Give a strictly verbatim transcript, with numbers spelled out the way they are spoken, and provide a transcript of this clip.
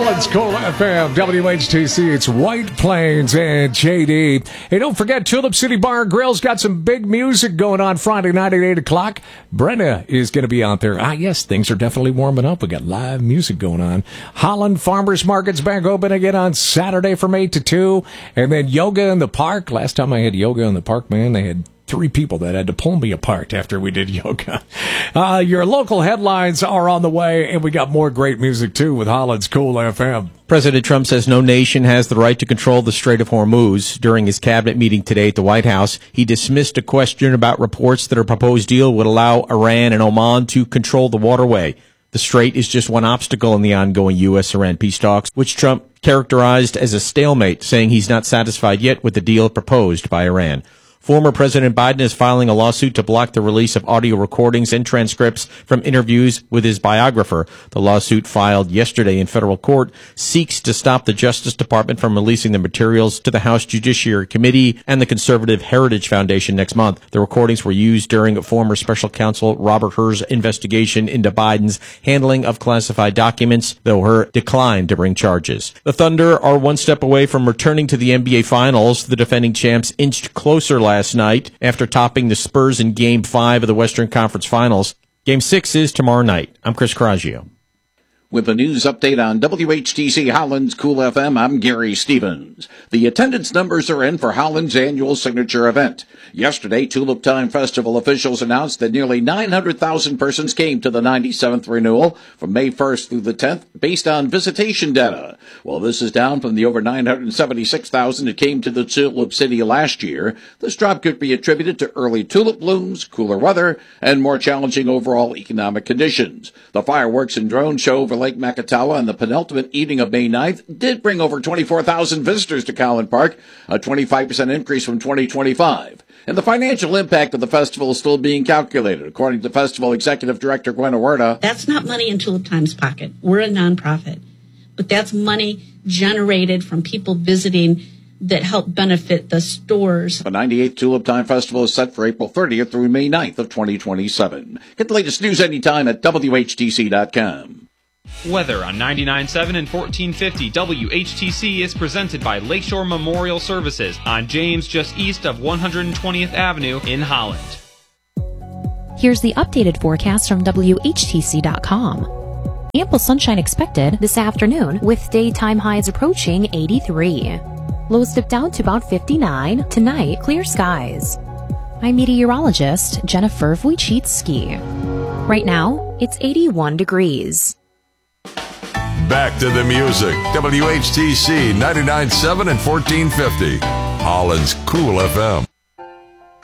Holland's Cool F M, W H T C. It's White Plains and J D. Hey, don't forget, Tulip City Bar and Grill's got some big music going on Friday night at eight o'clock. Brenna is going to be out there. Ah, yes, things are definitely warming up. We got live music going on. Holland Farmers Market's back open again on Saturday from eight to two. And then yoga in the park. Last time I had yoga in the park, man, they had three people that had to pull me apart after we did yoga. Uh, your local headlines are on the way, and we got more great music, too, with Holland's Cool F M. President Trump says no nation has the right to control the Strait of Hormuz. During his cabinet meeting today at the White House, he dismissed a question about reports that a proposed deal would allow Iran and Oman to control the waterway. The strait is just one obstacle in the ongoing U S Iran peace talks, which Trump characterized as a stalemate, saying he's not satisfied yet with the deal proposed by Iran. Former President Biden is filing a lawsuit to block the release of audio recordings and transcripts from interviews with his biographer. The lawsuit, filed yesterday in federal court, seeks to stop the Justice Department from releasing the materials to the House Judiciary Committee and the Conservative Heritage Foundation next month. The recordings were used during former Special Counsel Robert Hur's investigation into Biden's handling of classified documents, though Hur declined to bring charges. The Thunder are one step away from returning to the N B A Finals. The defending champs inched closer last Last night after topping the Spurs in Game five of the Western Conference Finals. Game six is tomorrow night. I'm Chris Coraggio. With a news update on W H T C Holland's Cool F M, I'm Gary Stevens. The attendance numbers are in for Holland's annual signature event. Yesterday, Tulip Time Festival officials announced that nearly nine hundred thousand persons came to the ninety-seventh renewal from May first through the tenth based on visitation data. Well, this is down from the over nine hundred seventy-six thousand that came to the Tulip City last year. This drop could be attributed to early tulip blooms, cooler weather, and more challenging overall economic conditions. The fireworks and drone show over Lake Macatawa on the penultimate evening of May ninth did bring over twenty-four thousand visitors to Collin Park, a twenty-five percent increase from twenty twenty-five. And the financial impact of the festival is still being calculated, according to Festival Executive Director Gwen Huerta. That's not money in Tulip Time's pocket. We're a nonprofit. But that's money generated from people visiting that help benefit the stores. The ninety-eighth Tulip Time Festival is set for April thirtieth through May ninth of twenty twenty-seven. Get the latest news anytime at W H T C dot com. Weather on ninety-nine point seven and fourteen fifty W H T C is presented by Lakeshore Memorial Services on James, just east of one hundred twentieth Avenue in Holland. Here's the updated forecast from W H T C dot com. Ample sunshine expected this afternoon with daytime highs approaching eighty-three. Lows dip down to about fifty-nine. Tonight, clear skies. I'm meteorologist Jennifer Wojcicki. Right now, it's eighty-one degrees. Back to the music. W H T C ninety-nine point seven and fourteen fifty. Holland's Cool F M.